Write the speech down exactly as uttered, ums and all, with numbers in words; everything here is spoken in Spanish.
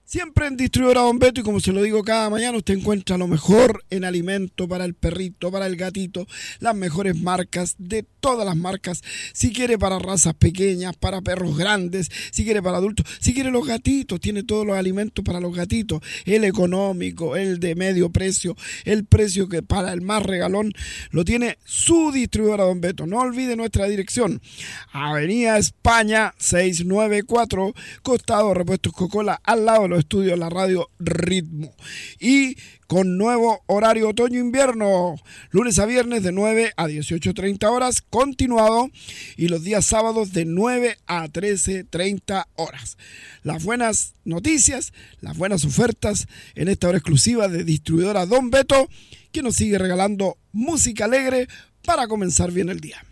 Siempre en Distribuidora Don Beto, y como se lo digo cada mañana, usted encuentra lo mejor en alimento para el perrito, para el gatito, las mejores marcas de todas las marcas. Si quiere para razas pequeñas, para perros grandes, si quiere para adultos, si quiere los gatitos, tiene todos los alimentos para los gatitos, el económico, el de medio precio, el precio que para el más regalón, lo tiene su Distribuidora Don Beto. No olvide nuestra dirección, Avenida España seiscientos noventa y cuatro, costado Repuestos Coca-Cola, al lado de los estudios de la radio Ritmo, y con nuevo horario otoño-invierno, lunes a viernes de nueve a dieciocho treinta horas, continuado, y los días sábados de nueve a trece treinta horas. Las buenas noticias, las buenas ofertas en esta hora exclusiva de Distribuidora Don Beto, que nos sigue regalando música alegre para comenzar bien el día.